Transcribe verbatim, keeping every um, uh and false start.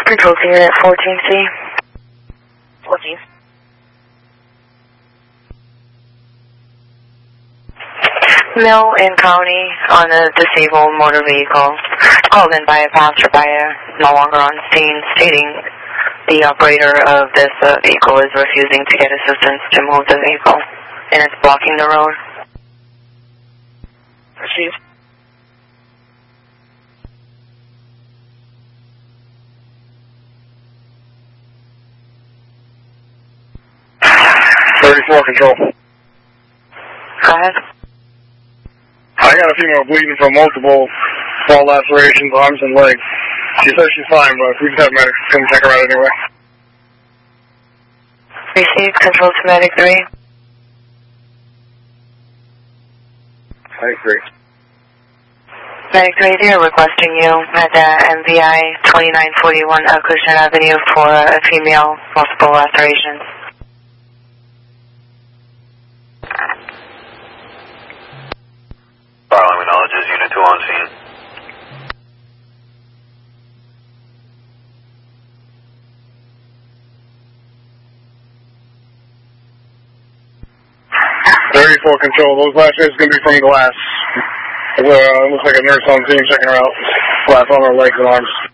Control to unit fourteen C. fourteen. Mill in County on a disabled motor vehicle. Called in by a passerby, no longer on scene, stating the operator of this uh, vehicle is refusing to get assistance to move the vehicle, and it's blocking the road. Receive. thirty-four control. Go ahead. I got a female bleeding from multiple fall lacerations, arms and legs. She says she's fine, but we just have medics come check her out anyway. Received. Control to Medic three. Medic three. Medic three, they are requesting you at the M V I twenty-nine forty-one Acushnet Avenue for a female multiple lacerations. Barlow acknowledges Unit two on scene. thirty-four control. Those lacerations are going to be from glass. Uh, looks like a nurse on scene checking her out. Glass on her legs and arms.